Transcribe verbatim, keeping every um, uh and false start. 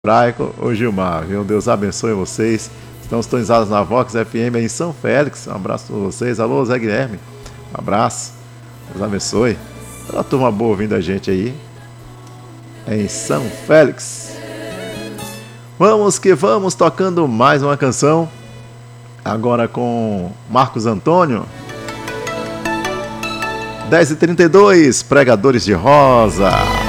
hebraico, o Gilmar, viu? Deus abençoe vocês. Estão sintonizados na Vox F M em São Félix. Um abraço para vocês. Alô, Zé Guilherme. Um abraço. Deus abençoe. Toda a turma boa ouvindo a gente aí em São Félix. Vamos que vamos, tocando mais uma canção. Agora com Marcos Antônio. dez e trinta e dois, Pregadores de Rosa.